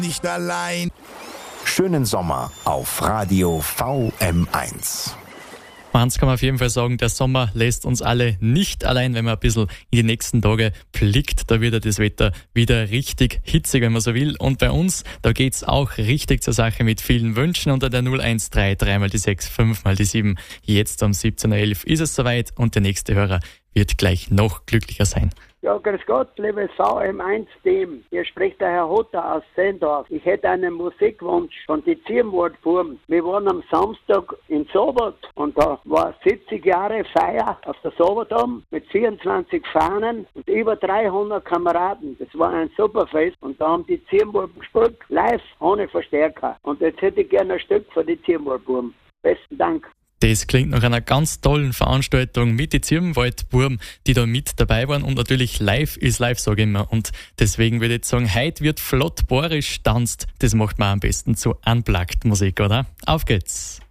Nicht allein. Schönen Sommer auf Radio VM1. Eins kann man auf jeden Fall sagen, der Sommer lässt uns alle nicht allein, wenn man ein bisschen in die nächsten Tage blickt. Da wird ja das Wetter wieder richtig hitzig, wenn man so will. Und bei uns, da geht's auch richtig zur Sache mit vielen Wünschen. Unter der 013 3 mal die 6 5 mal die 7. Jetzt um 17.11 Uhr ist es soweit und der nächste Hörer wird gleich noch glücklicher sein. Ja, grüß Gott, liebes VM1-Team. Hier spricht der Herr Hotter aus Seendorf. Ich hätte einen Musikwunsch von die Zirnwaldburm. Wir waren am Samstag in Sobot und da war 70 Jahre Feier auf der Sobotdom mit 24 Fahnen und über 300 Kameraden. Das war ein super Fest und da haben die Zirnwaldburm gespielt, live, ohne Verstärker. Und jetzt hätte ich gerne ein Stück von die Zirnwaldburm. Besten Dank. Das klingt nach einer ganz tollen Veranstaltung mit die Zirnwaldburm, die da mit dabei waren und natürlich live ist live, sage ich immer. Und deswegen würde ich sagen, heute wird flott bohrisch tanzt. Das macht man am besten zu Unplugged Musik, oder? Auf geht's!